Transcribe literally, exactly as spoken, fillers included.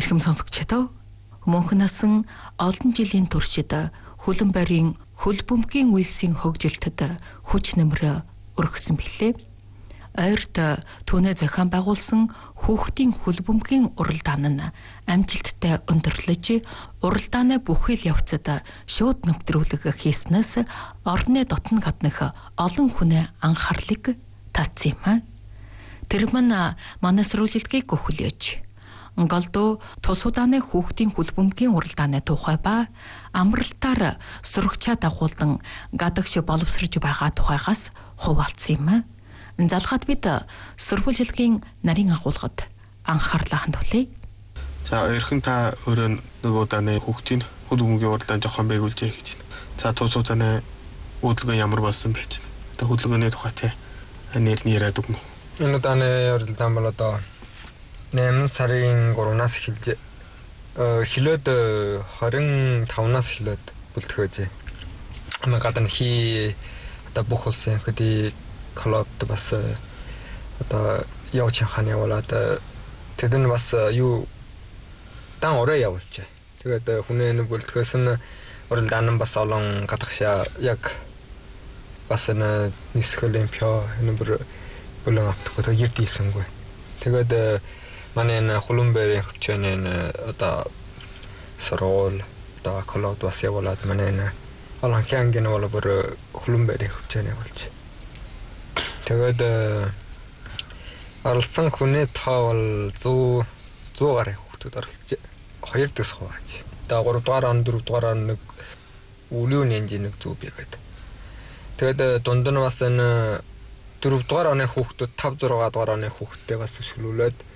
Эрхэм сонсогчдоо мөнх насан олон жилийн туршид хөлөн барийн хөл бөмбөгийн үйлсийн хөгжилтөд хүч нэмрээ өргөсөн билээ. Ойрт түүнээ зохион байгуулсан хүүхдийн хөл бөмбөгийн уралдаан нь амжилттай өндөрлөж, уралдааны бүхэл явцад шууд нэвтрүүлэг хийснээс орны дотн гаднах олон хүнээ анхаарлыг татсан юм. Тэр мань манай сурвалжилтгийг гөхөлж голдуу тус удааны хүүхдийн хөл бөмбөгийн уралдааны тухай ба амралтаар сурагчаа дагуулдан гадагш боловсрож байгаа тухайгаас хуваалцсан юм. Залгаад бид сурвалжилтгийн нарийн агуулгад анхаарлаа хандуулъя. За эрхэн та өөрөө нөгөө удааны хүүхдийн хөл бөмбөгийн уралдаан жоохон байгуулжээ гэж байна. За тус удааны хөдөлгөөн ямар болсон байж байна. Тэ хөдөлгөөний тухайтай нэр нь яриад өгнө. Энэ удааны уралдаан бол одоо найман сарын гуравнаас эхэлж хилээд двадцать тавнаас эхлээд бүлтгэжээ. Ама гадна хий одоо бүх улсын хөдий клубд бас одоо явж хань явуулаад тэд нь бас юу дан орой явуулжээ. Тэгээд хүнээ нэг бүлтгэс нь уралдаан нь бас олон гадагшаа яг бас нэг нисэх олимпиа энэ бүр болон автдаг ерд ийсэнгүй. Тэгээд манай энэ хулумбэрийн хөвчөний одоо сургууль одоо клубд бас явуулаад манай энэ олон хянгийн бол бүр хулумбэрийн хөвчөний болж. Тэгээд оролцсон хүний тоо бол сто сто гаруй хүүхдүүд оролцож хоёр дэс хувааж. Тэгээд гурав дахь он дөрөв дахь он нэг үлийн энжин нэг зүг бигээд. Тэгээд дунд нь бас энэ дөрөв дахь оны хүүхдүүд, тавь зураг дахь оны хүүхдтэй бас өшгөлүүлээд